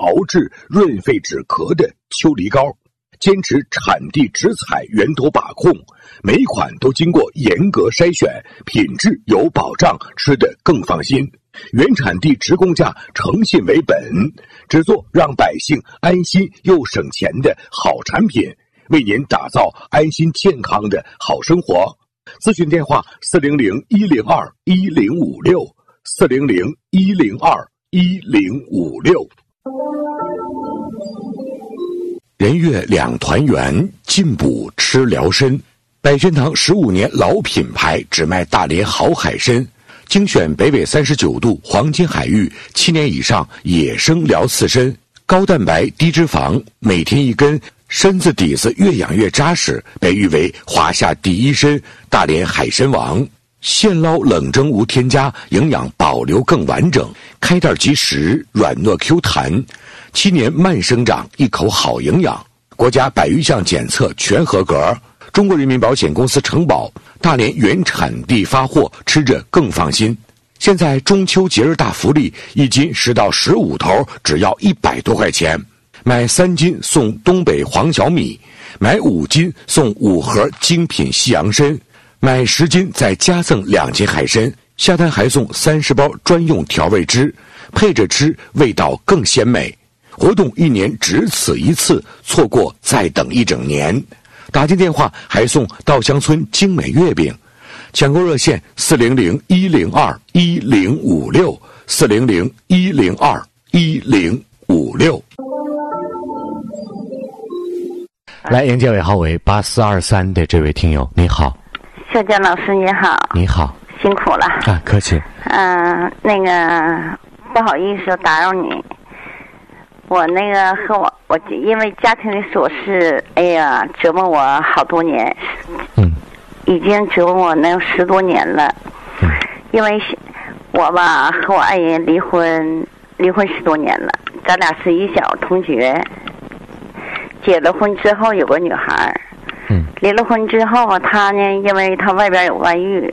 熬制润肺止咳的秋梨膏，坚持产地直采源头把控，每款都经过严格筛选，品质有保障，吃得更放心。原产地直供价，诚信为本，只做让百姓安心又省钱的好产品，为您打造安心健康的好生活。咨询电话400-102-1056，400-102-1056。人月两团圆，进补吃疗参。百轩堂15年老品牌，只卖大连好海参，精选北纬39度黄金海域7年以上野生辽刺参，高蛋白低脂肪，每天一根，参子底子越养越扎实，被誉为华夏第一参、大连海参王。现捞冷蒸无添加，营养保留更完整，开袋即食，软糯 Q 弹，7年慢生长，一口好营养。国家100余项检测全合格，中国人民保险公司承保，大连原产地发货，吃着更放心。现在中秋节日大福利，一斤10到15头，只要100多块钱。买3斤送东北黄小米，买5斤送5盒精品西洋参，买10斤再加赠2斤海参，下单还送30包专用调味汁，配着吃味道更鲜美。活动1年只此一次，错过再等1整年。打进电话还送稻香村精美月饼，抢购热线400-102-1056，400-102-1056。来迎接尾号为8423的这位听友，你好。 小江老师你好。 你好。 辛苦了啊，客气。 那个不好意思打扰你，我那个和我因为家庭的琐事，哎呀折磨我好多年，已经折磨我能有10多年了。因为我吧和我爱人离婚10多年了，咱俩是一小同学。结了婚之后有个女孩，离了婚之后他呢，因为他外边有外遇，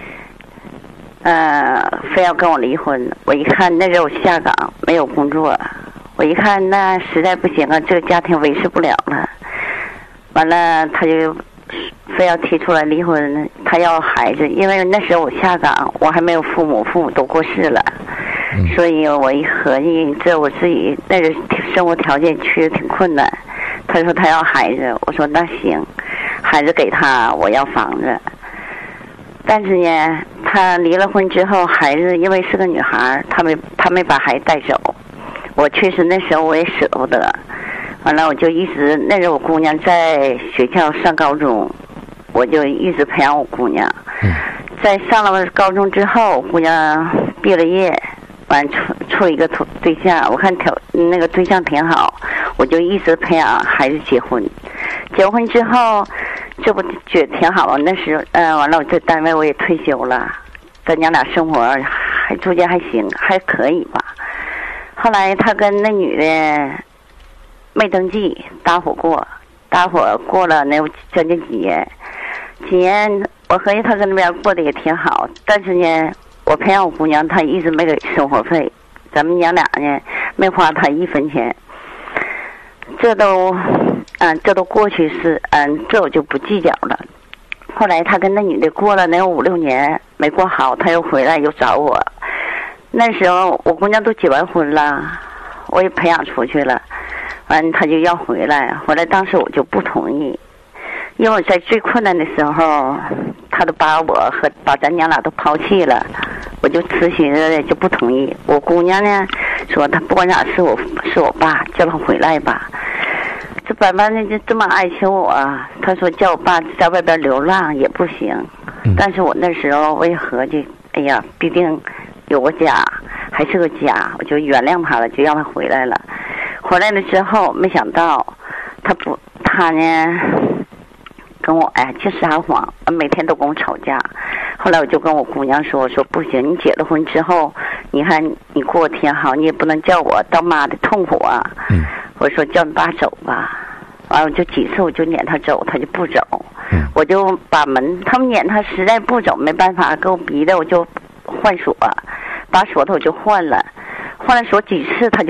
非要跟我离婚。我一看那时候我下岗没有工作，我一看那实在不行啊，这个家庭维持不了了。完了他就非要提出来离婚，他要孩子，因为那时候我下岗，我还没有父母，父母都过世了。所以我一合计，这我自己那个生活条件确实挺困难。他说他要孩子，我说那行，孩子给他，我要房子。但是呢，他离了婚之后，孩子因为是个女孩，他没把孩子带走。我确实那时候我也舍不得。完了我就一直，那时候我姑娘在学校上高中，我就一直培养我姑娘。在上了高中之后，姑娘毕了业，完处一个对象，我看那个对象挺好，我就一直培养孩子结婚。结婚之后，这不觉得挺好吗？那时候完了我在单位我也退休了，咱娘俩生活还逐渐还行，还可以吧。后来他跟那女的没登记，搭伙过了那将近几年，我合计他跟那边过得也挺好，但是呢我培养我姑娘，她一直没给生活费，咱们娘俩呢没花她1分钱。这都过去式，这我就不计较了。后来他跟那女的过了能有5、6年没过好，他又回来又找我。那时候我姑娘都结完婚了，我也培养出去了，完他就要回来当时我就不同意，因为我在最困难的时候，他都把咱娘俩都抛弃了，我就辞寻着就不同意。我姑娘呢说她不管咋是我爸，叫她回来吧。这爸爸呢就这么爱求我，他说叫我爸在外边流浪也不行。但是我那时候我也合计，哎呀，毕竟有个家，还是个家，我就原谅他了，就让他回来了。回来了之后，没想到他呢跟我就撒谎，每天都跟我吵架。后来我就跟我姑娘说，我说不行，你结了婚之后，你看你过得挺好，你也不能叫我当妈的痛苦啊。我说叫你爸走吧。完了我就几次我就撵他走，他就不走。我就把门，他们撵他实在不走，没办法，给我逼的我就换锁，把锁头就换了锁几次，他就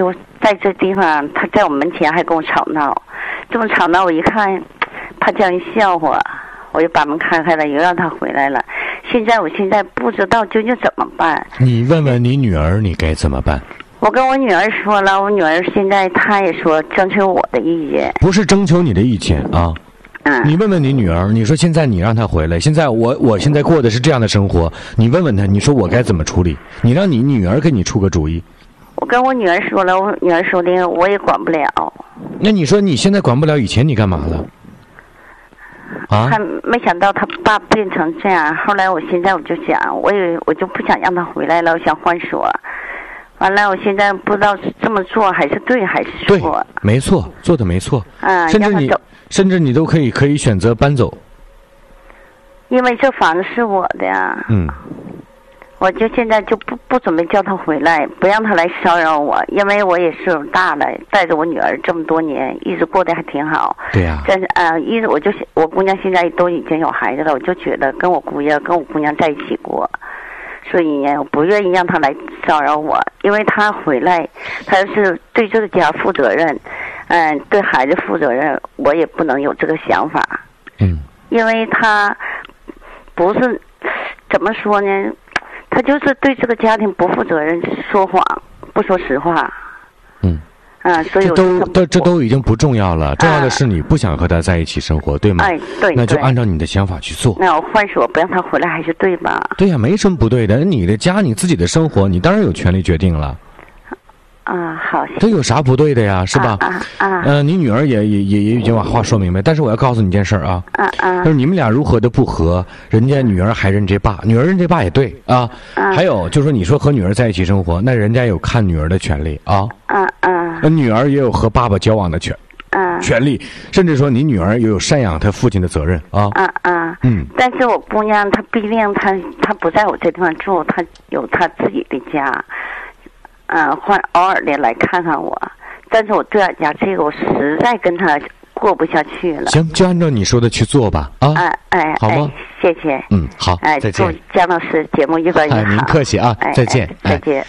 在这地方，他在我门前还跟我吵闹，这么吵闹，我一看，怕叫人笑话，我就把门开开了，又让他回来了。我现在不知道究竟怎么办。 你问问你女儿，你该怎么办？ 我跟我女儿说了，我女儿现在她也说征求我的意见。 不是征求你的意见啊。你问问你女儿，你说现在你让她回来，现在我现在过的是这样的生活，你问问她，你说我该怎么处理？你让你女儿给你出个主意。 我跟我女儿说了，我女儿说的我也管不了。 那你说你现在管不了，以前你干嘛了？啊？ 他没想到他爸变成这样，后来我现在我就想，我就不想让他回来了，我想换所。完了，我现在不知道这么做还是对还是错。 对，没错，做的没错。甚至你都可以选择搬走。 因为这房子是我的呀。我就现在就不准备叫他回来，不让他来骚扰我，因为我也岁数大了，带着我女儿这么多年，一直过得还挺好。 对呀。 但是一直我姑娘现在都已经有孩子了，我就觉得跟我姑娘在一起过，所以呢，我不愿意让他来骚扰我，因为他回来，他是对这个家负责任，对孩子负责任，我也不能有这个想法。因为他不是怎么说呢？他就是对这个家庭不负责任，说谎，不说实话。所以这都已经不重要了，重要的是你不想和他在一起生活，对吗？ 对。 那就按照你的想法去做。 那我换手不让他回来还是对吧？ 对呀，没什么不对的。你的家，你自己的生活，你当然有权利决定了。 好。 这有啥不对的呀？是吧？你女儿也已经把话说明白，但是我要告诉你一件事啊。就是你们俩如何的不和，人家女儿还认这爸，女儿认这爸也对啊。还有就是说，你说和女儿在一起生活，那人家有看女儿的权利啊。女儿也有和爸爸交往的权利，甚至说你女儿也有赡养她父亲的责任啊。 但是我姑娘她毕竟她不在我这地方住，她有她自己的家。偶尔的来看看我，但是我对俺家这个我实在跟他过不下去了。 行，就按照你说的去做吧。好吗？ 谢谢。 好，再见。祝姜老师节目越办越好。 您客气啊，再见。 再见。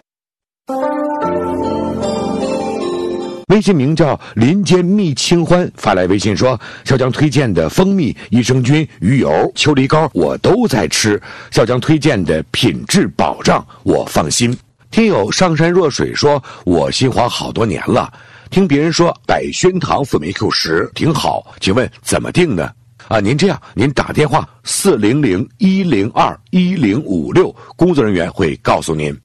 微信名叫林间蜜清欢发来微信说，小江推荐的蜂蜜、益生菌、鱼油、秋梨膏我都在吃，小江推荐的品质保障我放心。听友上山若水说，我心慌好多年了，听别人说百宣堂辅酶 Q10挺好，请问怎么定呢？您这样，您打电话400-102-1056，工作人员会告诉您。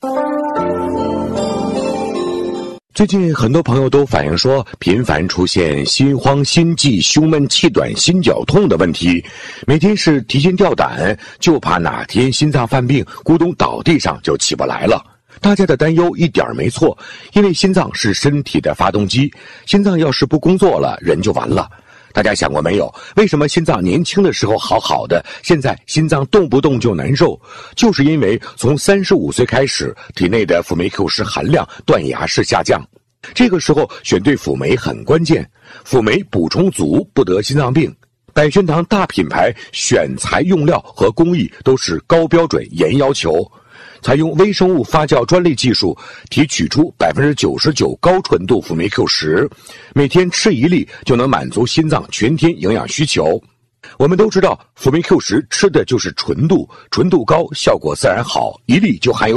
最近很多朋友都反映说，频繁出现心慌、心悸、胸闷、气短、心绞痛的问题，每天是提心吊胆，就怕哪天心脏犯病，咕咚倒地上就起不来了。大家的担忧一点没错，因为心脏是身体的发动机，心脏要是不工作了，人就完了。大家想过没有，为什么心脏年轻的时候好好的，现在心脏动不动就难受？就是因为从35岁开始，体内的辅酶 Q10含量断崖式下降。这个时候选对辅酶很关键，辅酶补充足不得心脏病。百宣堂大品牌选材用料和工艺都是高标准严要求，采用微生物发酵专利技术，提取出99%高纯度辅酶 Q10，每天吃1粒就能满足心脏全天营养需求。我们都知道，辅酶 Q10吃的就是纯度，纯度高，效果自然好，1粒就含有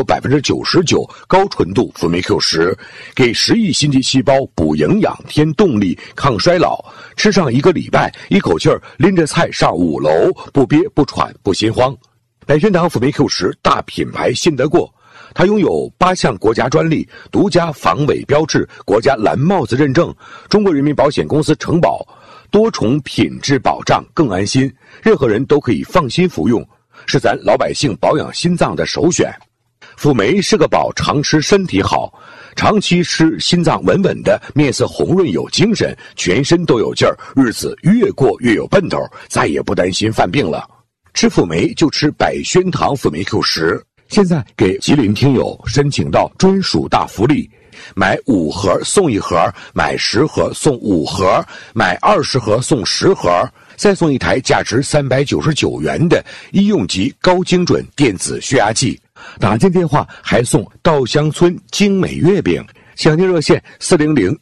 99%高纯度辅酶 Q10，给10亿心肌细胞补营养、添动力、抗衰老。吃上1个礼拜，一口气儿拎着菜上5楼，不憋不喘不心慌。百宣堂辅酶 Q10大品牌信得过，它拥有8项国家专利、独家防伪标志、国家蓝帽子认证、中国人民保险公司承保，多重品质保障更安心，任何人都可以放心服用，是咱老百姓保养心脏的首选。辅酶是个宝，常吃身体好，长期吃心脏稳稳的，面色红润有精神，全身都有劲儿，日子越过越有奔头，再也不担心犯病了。吃辅酶就吃百宣堂辅酶 Q10，现在给吉林听友申请到专属大福利，买5盒送1盒，买10盒送5盒，买20盒送10盒，再送一台价值399元的医用级高精准电子血压计。打进电话还送稻香村精美月饼， 详情热线400